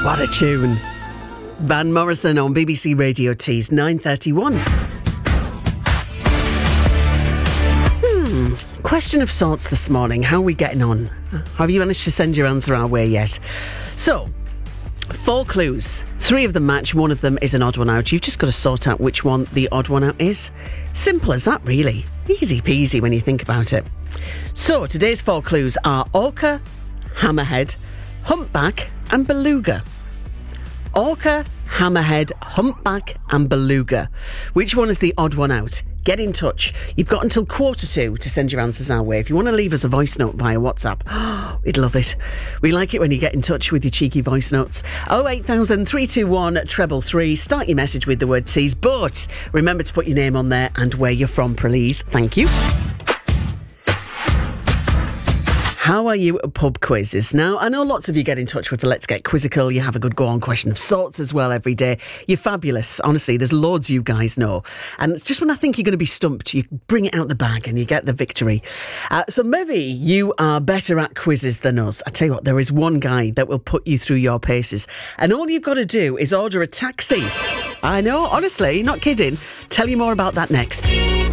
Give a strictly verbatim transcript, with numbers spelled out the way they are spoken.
What a tune. Van Morrison on B B C Radio Tees, nine thirty-one. Hmm, question of sorts this morning. How are we getting on? Have you managed to send your answer our way yet? So, four clues. Three of them match, one of them is an odd one out. You've just got to sort out which one the odd one out is. Simple as that, really. Easy peasy when you think about it. So, today's four clues are orca, hammerhead, humpback and beluga. Orca, hammerhead, humpback and beluga. Which one is the odd one out? Get in touch. You've got until quarter two to send your answers our way. If you want to leave us a voice note via WhatsApp, oh, we'd love it. We like it when you get in touch with your cheeky voice notes. oh eight thousand, three two one, treble three. Start your message with the word tease, but remember to put your name on there and where you're from, please. Thank you. How are you at pub quizzes? Now, I know lots of you get in touch with the Let's Get Quizzical. You have a good go on question of sorts as well every day. You're fabulous. Honestly, there's loads you guys know. And it's just when I think you're going to be stumped, you bring it out the bag and you get the victory. Uh, so maybe you are better at quizzes than us. I tell you what, there is one guy that will put you through your paces. And all you've got to do is order a taxi. I know, honestly, not kidding. Tell you more about that next.